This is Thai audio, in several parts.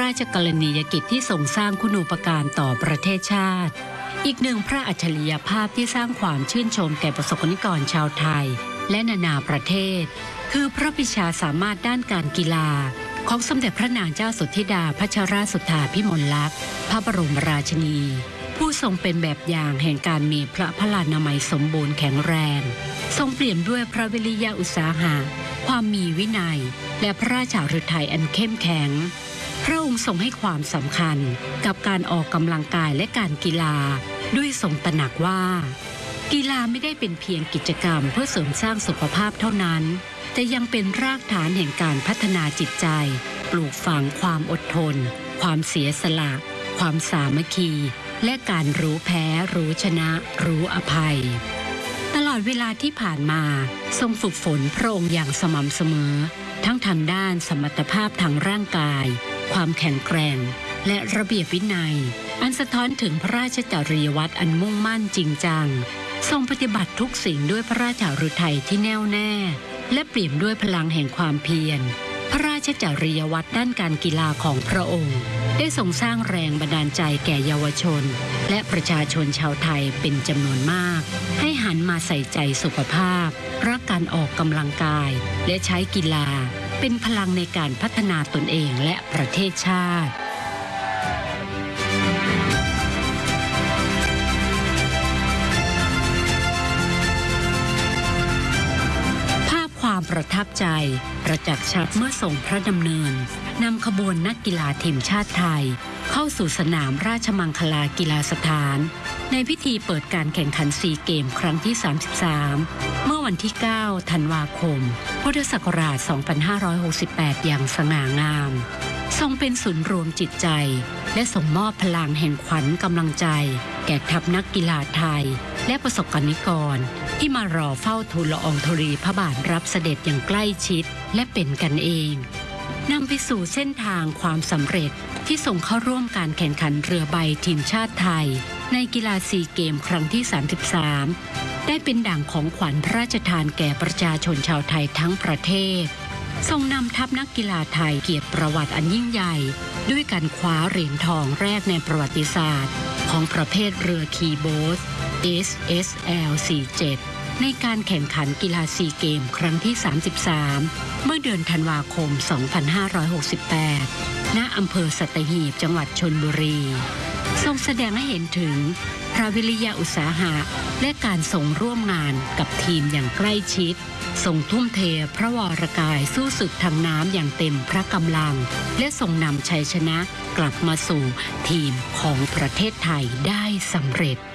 ราชกรณียกิจที่ทรงสร้างคุณูปการต่อประเทศชาติอีกหนึ่งพระอัจฉริยภาพที่สร้างความชื่นชมแก่ประสบนิกรชาวไทยและนานาประเทศคือพระปรีชาสามารถด้านการกีฬาของสมเด็จพระนางเจ้าสุทธิดาพัชรสุทธาภิมลลักษณ์พระบรมราชินีผู้ทรงเป็นแบบอย่างแห่งการมีพระพลานามัยสมบูรณ์แข็งแรงทรงเปี่ยมด้วยพระวิริยะอุตสาหะความมีวินัยและพระราชาฤทัยอันเข้มแข็งพระองค์ทรงให้ความสำคัญกับการออกกำลังกายและการกีฬาด้วยทรงตระหนักว่ากีฬาไม่ได้เป็นเพียงกิจกรรมเพื่อเสริมสร้างสุขภาพเท่านั้นแต่ยังเป็นรากฐานแห่งการพัฒนาจิตใจปลูกฝังความอดทนความเสียสละความสามัคคีและการรู้แพ้รู้ชนะรู้อภัยตลอดเวลาที่ผ่านมาทรงฝึกฝนพระองค์อย่างสม่ำเสมอทั้งทางด้านสมรรถภาพทางร่างกายความแข็งแกร่งและระเบียบวินัยอันสะท้อนถึงพระราชจริยวัตรอันมุ่งมั่นจริงจังทรงปฏิบัติทุกสิ่งด้วยพระราชฤทัยที่แน่วแน่และเปี่ยมด้วยพลังแห่งความเพียรพระราชจริยวัตรด้านการกีฬาของพระองค์ได้ทรงสร้างแรงบันดาลใจแก่เยาวชนและประชาชนชาวไทยเป็นจำนวนมากให้หันมาใส่ใจสุขภาพรักการออกกำลังกายและใช้กีฬาเป็นพลังในการพัฒนาตนเองและประเทศชาติความประทับใจประจักษ์ชัดเมื่อทรงพระดำเนินนำขบวนนักกีฬาทีมชาติไทยเข้าสู่สนามราชมังคลากีฬาสถานในพิธีเปิดการแข่งขันซีเกมครั้งที่ 33 เมื่อวันที่ 9 ธันวาคม พุทธศักราช 2568 อย่างสง่างามทรงเป็นศูนย์รวมจิตใจและส่งมอบพลังแห่งขวัญกำลังใจแก่ทัพนักกีฬาไทยและประสบนิกรที่มารอเฝ้าทูลละอองธุลีพระบาทรับเสด็จอย่างใกล้ชิดและเป็นกันเองนำไปสู่เส้นทางความสำเร็จที่ส่งเข้าร่วมการแข่งขันเรือใบทีมชาติไทยในกีฬาซีเกมครั้งที่ 33 ได้เป็นด่างของขวัญพระราชทานแก่ประชาชนชาวไทยทั้งประเทศทรงนำทัพนักกีฬาไทยเกียรติประวัติอันยิ่งใหญ่ด้วยการคว้าเหรียญทองแรกในประวัติศาสตร์ของประเภทเรือคีโบ๊ท SSL 47ในการแข่งขันกีฬาซีเกมครั้งที่ 33 เมื่อเดือนธันวาคม 2568 ณ อำเภอสัตหีบ จังหวัดชลบุรีทรงแสดงให้เห็นถึงพระวิริยะอุตสาหะและการส่งร่วมงานกับทีมอย่างใกล้ชิดทรงทุ่มเทพระวรกายสู้ศึกทางน้ำอย่างเต็มพระกำลังและทรงนำชัยชนะกลับมาสู่ทีมของประเทศไทยได้สำเร็จ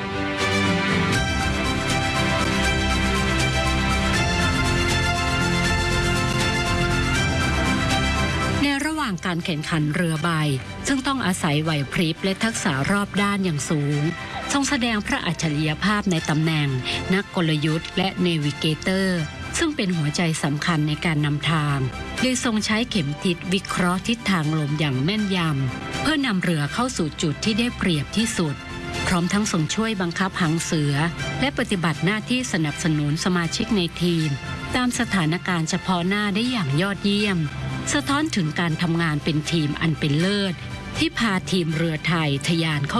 ระหว่างการแข่งขันเรือใบซึ่งต้องอาศัยไหวพริบและทักษะรอบด้านอย่างสูงทรงแสดงพระอัจฉริยภาพในตำแหน่งนักกลยุทธ์และเนวิเกเตอร์ซึ่งเป็นหัวใจสำคัญในการนำทางโดยทรงใช้เข็มทิศวิเคราะห์ทิศทางลมอย่างแม่นยำเพื่อนำเรือเข้าสู่จุดที่ได้เปรียบที่สุดพร้อมทั้งทรงช่วยบังคับหางเสือและปฏิบัติหน้าที่สนับสนุนสมาชิกในทีมตามสถานการณ์เฉพาะหน้าได้อย่างยอดเยี่ยมสะท้อนถึงการทำงานเป็นทีมอันเป็นเลิศที่พาทีมเรือไทยทะยานเข้า